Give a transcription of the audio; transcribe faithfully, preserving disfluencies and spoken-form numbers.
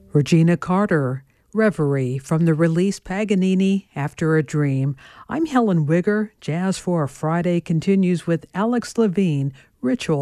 Regina Carter, Reverie from the release Paganini After a Dream. I'm Helen Wigger. Jazz for a Friday continues with Alex Levine, Ritual.